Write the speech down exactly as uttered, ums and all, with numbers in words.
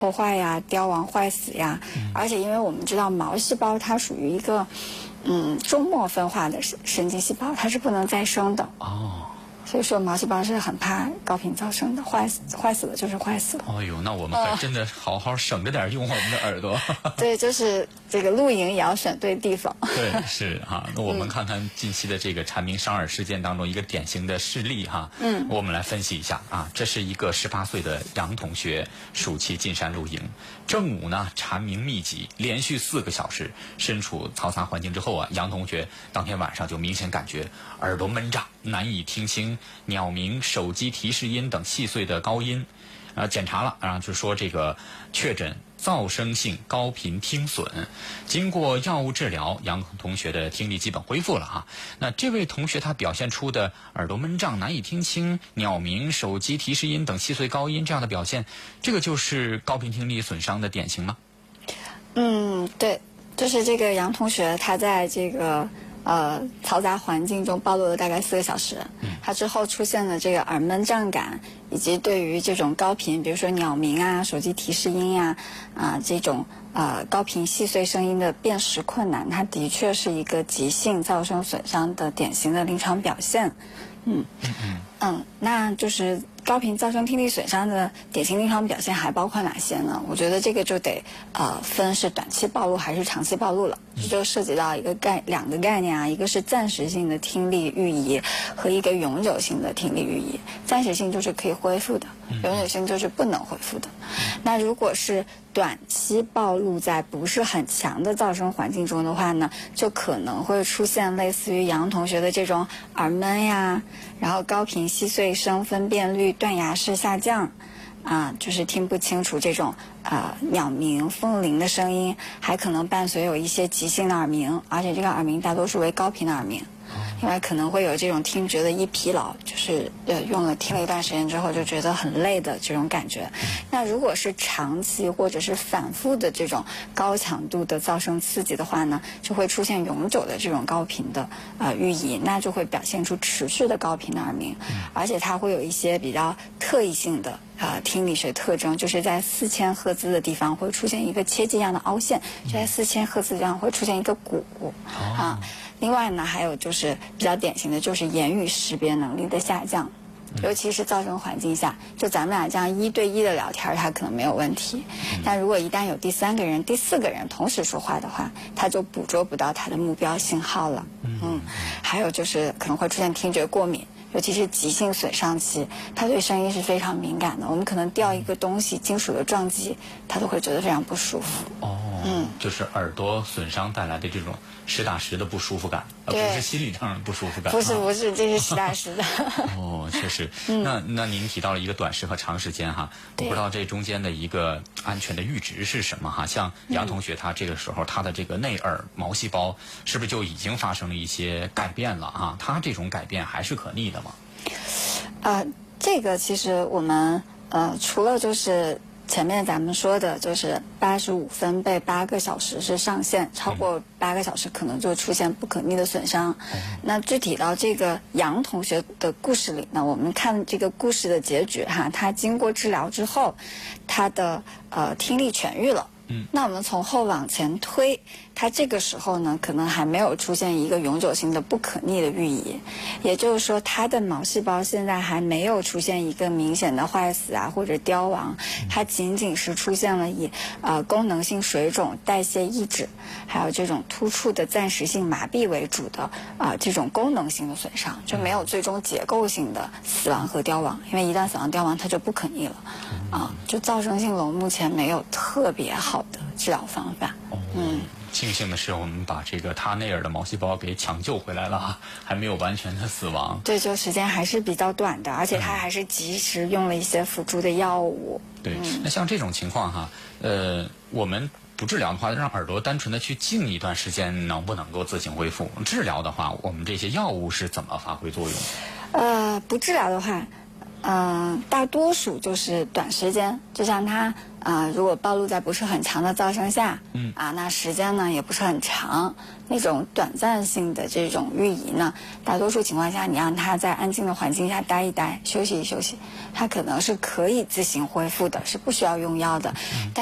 破坏呀、凋亡、坏死呀。嗯、而且因为我们知道毛细胞它属于一个嗯终末分化的神神经细胞，它是不能再生的。哦。所以说毛细胞是很怕高频噪声的，坏死坏死了就是坏死了。 哎呦，那我们可真的好好省着点用我们的耳朵。 对，就是这个露营也要选对地方。 对，是哈。那我们看看近期的这个蝉鸣伤耳事件当中一个典型的事例哈。嗯。我们来分析一下啊，这是一个十八岁的杨同学暑期进山露营，正午呢蝉鸣密集，连续四个小时，身处嘈杂环境之后啊，杨同学当天晚上就明显感觉耳朵闷胀，难以听清鸟鸣、手机提示音等细碎的高音，呃，检查了，然后就说这个确诊噪声性高频听损。经过药物治疗，杨同学的听力基本恢复了哈。那这位同学他表现出的耳朵闷胀、难以听清鸟鸣、手机提示音等细碎高音这样的表现，这个就是高频听力损伤的典型吗？ 嗯，对，就是这个杨同学他在这个。呃，嘈杂环境中暴露了大概四个小时，他之后出现了这个耳闷胀感，以及对于这种高频，比如说鸟鸣啊、手机提示音呀、啊、呃、这种呃高频细碎声音的辨识困难，它的确是一个急性噪声损伤的典型的临床表现。嗯嗯嗯，那就是高频噪声听力损伤的典型临床表现还包括哪些呢？我觉得这个就得呃分是短期暴露还是长期暴露了，这就涉及到一个概两个概念啊，一个是暂时性的听力预移和一个永久性的听力预移。暂时性就是可以恢复的，永久性就是不能恢复的。那如果是短期暴露在不是很强的噪声环境中的话呢，就可能会出现类似于杨同学的这种耳闷呀，然后高频细碎声分辨率断崖式下降，啊，就是听不清楚这种呃鸟鸣、风铃的声音，还可能伴随有一些急性的耳鸣，而且这个耳鸣大多数为高频的耳鸣。另外可能会有这种听觉的易疲劳，就是呃用了听了一段时间之后就觉得很累的这种感觉。那如果是长期或者是反复的这种高强度的噪声刺激的话呢，就会出现永久的这种高频的呃预移，那就会表现出持续的高频的耳鸣，而且它会有一些比较特异性的呃听力学特征，就是在四千赫兹的地方会出现一个切迹样的凹陷，就在四千赫兹上会出现一个鼓啊。另外呢，还有就是比较典型的就是言语识别能力的下降，尤其是噪声环境下，就咱们俩这样一对一的聊天，它可能没有问题，但如果一旦有第三个人、第四个人同时说话的话，它就捕捉不到它的目标信号了。嗯，还有就是可能会出现听觉过敏。尤其是急性损伤期，他对声音是非常敏感的。我们可能掉一个东西，金属的撞击，他都会觉得非常不舒服。 哦，嗯，就是耳朵损伤带来的这种实打实的不舒服感，而不是心理上的不舒服感。 不是不是，这是实打实的。 哦，确实。嗯、那那您提到了一个短时和长时间哈，我不知道这中间的一个安全的阈值是什么哈？像杨同学他这个时候、嗯、他的这个内耳毛细胞是不是就已经发生了一些改变了啊？他这种改变还是可逆的吗？ 呃，这个其实我们呃除了就是前面咱们说的，就是八十五分贝八个小时是上限，超过八个小时可能就出现不可逆的损伤。嗯、那具体到这个杨同学的故事里呢，我们看这个故事的结局哈，他经过治疗之后，他的呃听力痊愈了。嗯，那我们从后往前推，它这个时候呢，可能还没有出现一个永久性的不可逆的预移，也就是说，它的毛细胞现在还没有出现一个明显的坏死啊或者凋亡，它仅仅是出现了以呃功能性水肿、代谢抑制，还有这种突出的暂时性麻痹为主的啊、呃、这种功能性的损伤，就没有最终结构性的死亡和凋亡，因为一旦死亡凋亡，它就不可逆了啊。就噪声性聋目前没有特别好的治疗方法。嗯， 庆幸的是，我们把这个他内耳的毛细胞给抢救回来了，还没有完全的死亡。 对，就时间还是比较短的，而且他还是及时用了一些辅助的药物。 对，嗯、那像这种情况哈，呃，我们不治疗的话，让耳朵单纯的去静一段时间，能不能够自行恢复？治疗的话，我们这些药物是怎么发挥作用？ 呃，不治疗的话。嗯、呃，大多数就是短时间，就像他啊、呃，如果暴露在不是很强的噪声下，嗯啊，那时间呢也不是很长，那种短暂性的这种预移呢，大多数情况下你让它在安静的环境下待一待，休息一休息，它可能是可以自行恢复的，是不需要用药的。嗯